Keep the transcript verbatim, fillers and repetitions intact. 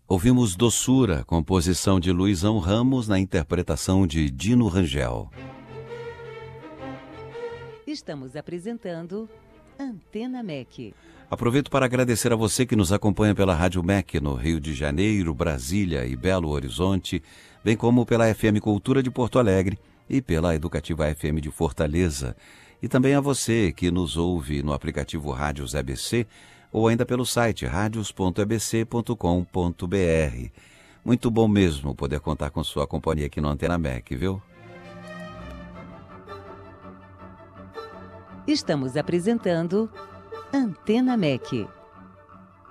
Ouvimos Doçura, composição de Luizão Ramos, na interpretação de Dino Rangel. Estamos apresentando Antena M E C. Aproveito para agradecer a você que nos acompanha pela Rádio M E C no Rio de Janeiro, Brasília e Belo Horizonte, bem como pela F M Cultura de Porto Alegre e pela Educativa F M de Fortaleza. E também a você que nos ouve no aplicativo Rádios E B C ou ainda pelo site radios ponto e b c ponto com ponto b r. Muito bom mesmo poder contar com sua companhia aqui no Antena M E C, viu? Estamos apresentando Antena M E C.